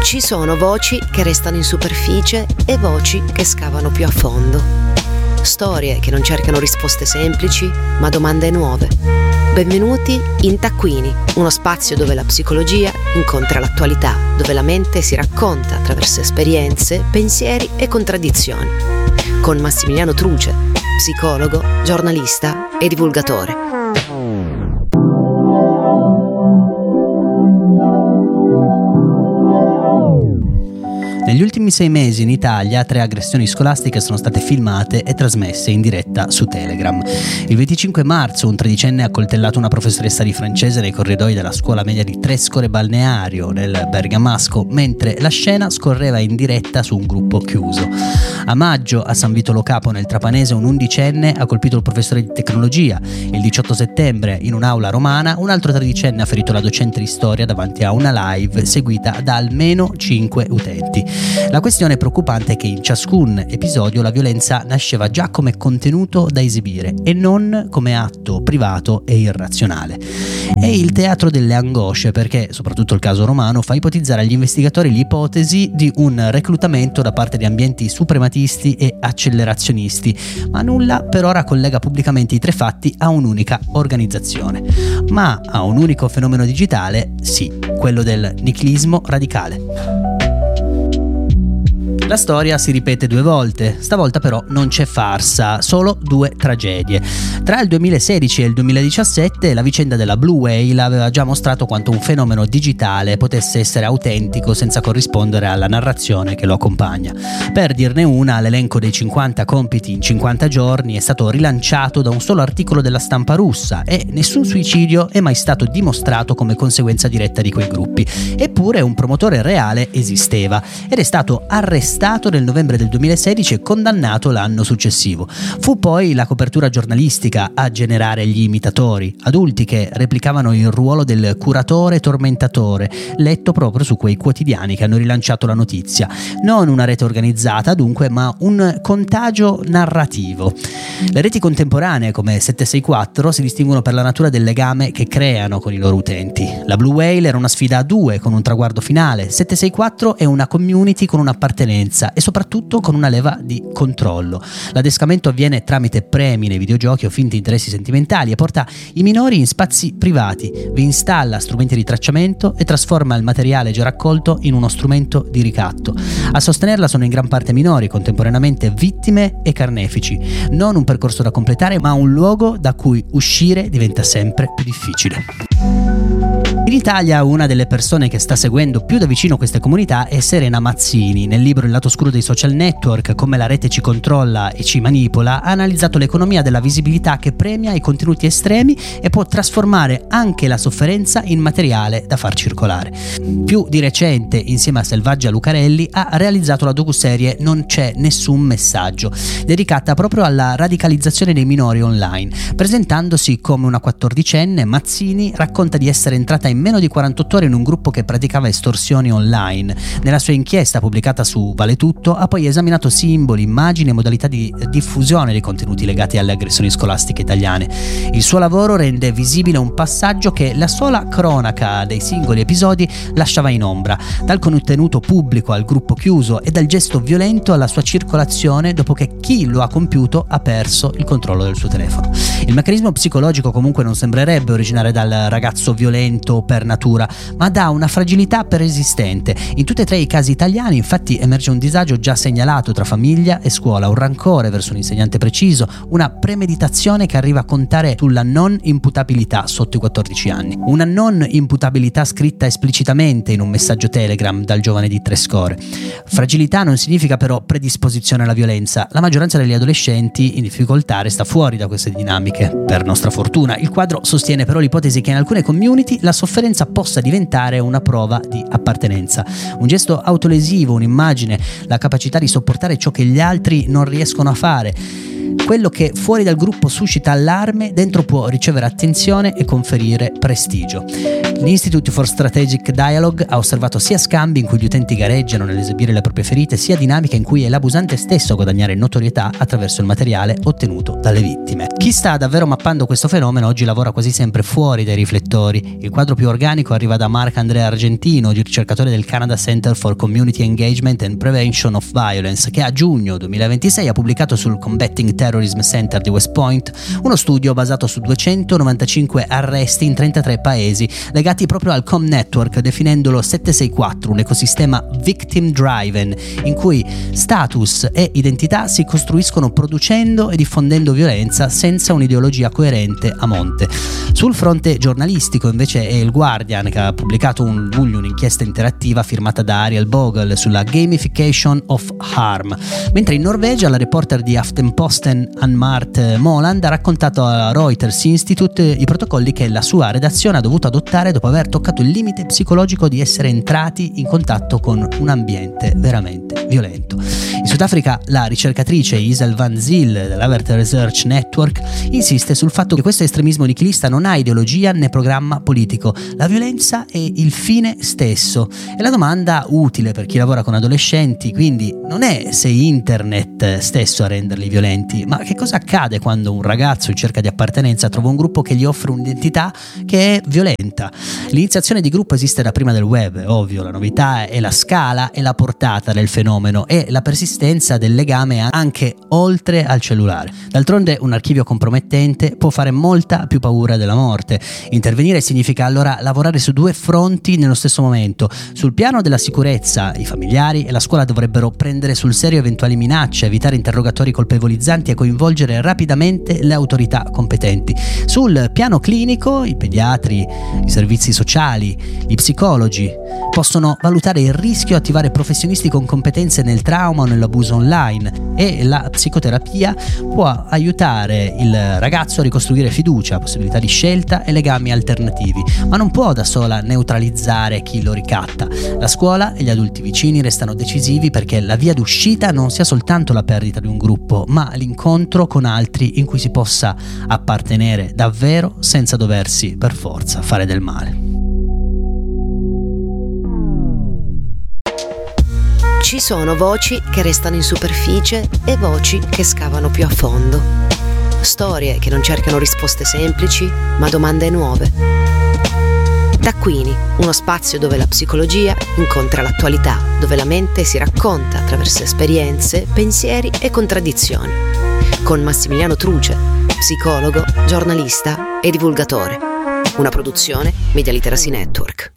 Ci sono voci che restano in superficie e voci che scavano più a fondo. Storie che non cercano risposte semplici, ma domande nuove. Benvenuti in Taccuini, uno spazio dove la psicologia incontra l'attualità, dove la mente si racconta attraverso esperienze, pensieri e contraddizioni. Con Massimiliano Truce, psicologo, giornalista e divulgatore. Negli ultimi 6 mesi in Italia 3 aggressioni scolastiche sono state filmate e trasmesse in diretta su Telegram. Il 25 marzo un tredicenne ha accoltellato una professoressa di francese nei corridoi della scuola media di Trescore Balneario nel Bergamasco, mentre la scena scorreva in diretta su un gruppo chiuso. A maggio a San Vito Lo Capo nel Trapanese un undicenne ha colpito il professore di tecnologia. Il 18 settembre in un'aula romana un altro tredicenne ha ferito la docente di storia davanti a una live seguita da almeno 5 utenti. La questione preoccupante è che in ciascun episodio la violenza nasceva già come contenuto da esibire e non come atto privato e irrazionale. È il teatro delle angosce perché, soprattutto il caso romano, fa ipotizzare agli investigatori l'ipotesi di un reclutamento da parte di ambienti suprematisti e accelerazionisti, ma nulla per ora collega pubblicamente i 3 fatti a un'unica organizzazione. Ma a un unico fenomeno digitale, sì, quello del nichilismo radicale. La storia si ripete 2 volte, stavolta però non c'è farsa, solo 2 tragedie. Tra il 2016 e il 2017 la vicenda della Blue Whale aveva già mostrato quanto un fenomeno digitale potesse essere autentico senza corrispondere alla narrazione che lo accompagna. Per dirne una, l'elenco dei 50 compiti in 50 giorni è stato rilanciato da un solo articolo della stampa russa e nessun suicidio è mai stato dimostrato come conseguenza diretta di quei gruppi. Eppure un promotore reale esisteva ed è stato arrestato nel novembre del 2016 e condannato l'anno successivo. Fu poi la copertura giornalistica a generare gli imitatori, adulti che replicavano il ruolo del curatore tormentatore, letto proprio su quei quotidiani che hanno rilanciato la notizia. Non una rete organizzata dunque, ma un contagio narrativo. Le reti contemporanee come 764 si distinguono per la natura del legame che creano con i loro utenti. La Blue Whale era una sfida a 2 con un traguardo finale, 764 è una community con un'appartenenza e soprattutto con una leva di controllo. L'adescamento avviene tramite premi nei videogiochi o finti interessi sentimentali e porta i minori in spazi privati, vi installa strumenti di tracciamento e trasforma il materiale già raccolto in uno strumento di ricatto. A sostenerla sono in gran parte minori, contemporaneamente vittime e carnefici. Non un percorso da completare, ma un luogo da cui uscire diventa sempre più difficile. In Italia una delle persone che sta seguendo più da vicino queste comunità è Serena Mazzini. Nel libro Il lato oscuro dei social network, come la rete ci controlla e ci manipola, ha analizzato l'economia della visibilità che premia i contenuti estremi e può trasformare anche la sofferenza in materiale da far circolare. Più di recente, insieme a Selvaggia Lucarelli, ha realizzato la docuserie Non c'è nessun messaggio, dedicata proprio alla radicalizzazione dei minori online. Presentandosi come una 14enne, Mazzini racconta di essere entrata in meno di 48 ore in un gruppo che praticava estorsioni online. Nella sua inchiesta pubblicata su Vale Tutto ha poi esaminato simboli, immagini e modalità di diffusione dei contenuti legati alle aggressioni scolastiche italiane. Il suo lavoro rende visibile un passaggio che la sola cronaca dei singoli episodi lasciava in ombra, dal contenuto pubblico al gruppo chiuso e dal gesto violento alla sua circolazione dopo che chi lo ha compiuto ha perso il controllo del suo telefono. Il meccanismo psicologico comunque non sembrerebbe originare dal ragazzo violento per natura, ma da una fragilità preesistente. In tutti e 3 i casi italiani infatti emerge un disagio già segnalato tra famiglia e scuola, un rancore verso un insegnante preciso, una premeditazione che arriva a contare sulla non imputabilità sotto i 14 anni. Una non imputabilità scritta esplicitamente in un messaggio Telegram dal giovane di Trescore. Fragilità non significa però predisposizione alla violenza. La maggioranza degli adolescenti in difficoltà resta fuori da queste dinamiche, per nostra fortuna. Il quadro sostiene però l'ipotesi che in alcune community la sofferenza possa diventare una prova di appartenenza. Un gesto autolesivo, un'immagine, la capacità di sopportare ciò che gli altri non riescono a fare. Quello che fuori dal gruppo suscita allarme, dentro può ricevere attenzione e conferire prestigio. L'Institute for Strategic Dialogue ha osservato sia scambi in cui gli utenti gareggiano nell'esibire le proprie ferite, sia dinamiche in cui è l'abusante stesso a guadagnare notorietà attraverso il materiale ottenuto dalle vittime. Chi sta davvero mappando questo fenomeno oggi lavora quasi sempre fuori dai riflettori. Il quadro più organico arriva da Marc André Argentino, ricercatore del Canada Center for Community Engagement and Prevention of Violence, che a giugno 2026 ha pubblicato sul Combating Terrorism Center di West Point uno studio basato su 295 arresti in 33 paesi legati proprio al COM Network, definendolo 764, un ecosistema victim driven in cui status e identità si costruiscono producendo e diffondendo violenza senza un'ideologia coerente a monte. Sul fronte giornalistico invece è il Guardian che ha pubblicato un luglio un'inchiesta interattiva firmata da Ariel Bogle sulla gamification of harm, mentre in Norvegia la reporter di Aftenposten Ann-Mart Moland ha raccontato a Reuters Institute i protocolli che la sua redazione ha dovuto adottare dopo aver toccato il limite psicologico di essere entrati in contatto con un ambiente veramente violento. In Sudafrica la ricercatrice Isel van Zyl dell'Avert Research Network insiste sul fatto che questo estremismo nichilista non ha ideologia né programma politico. La violenza è il fine stesso. E la domanda utile per chi lavora con adolescenti quindi non è se internet stesso a renderli violenti, ma che cosa accade quando un ragazzo in cerca di appartenenza trova un gruppo che gli offre un'identità che è violenta. L'iniziazione di gruppo esiste da prima del web, è ovvio, la novità è la scala e la portata del fenomeno e la persistenza del legame anche oltre al cellulare. D'altronde un archivio compromettente può fare molta più paura della morte. Intervenire significa allora lavorare su due fronti nello stesso momento. Sul piano della sicurezza, i familiari e la scuola dovrebbero prendere sul serio eventuali minacce, evitare interrogatori colpevolizzanti e coinvolgere rapidamente le autorità competenti. Sul piano clinico, i pediatri, i servizi sociali, gli psicologi possono valutare il rischio, attivare professionisti con competenze nel trauma o nell'abuso online, e la psicoterapia può aiutare il ragazzo a ricostruire fiducia, possibilità di scelta e legami alternativi, ma non può da sola neutralizzare chi lo ricatta. La scuola e gli adulti vicini restano decisivi perché la via d'uscita non sia soltanto la perdita di un gruppo, ma l'incontro con altri in cui si possa appartenere davvero senza doversi per forza fare del male. Ci sono voci che restano in superficie e voci che scavano più a fondo. Storie che non cercano risposte semplici, ma domande nuove. Taccuini, uno spazio dove la psicologia incontra l'attualità, dove la mente si racconta attraverso esperienze, pensieri e contraddizioni. Con Massimiliano Truce, psicologo, giornalista e divulgatore. Una produzione Media Literacy Network.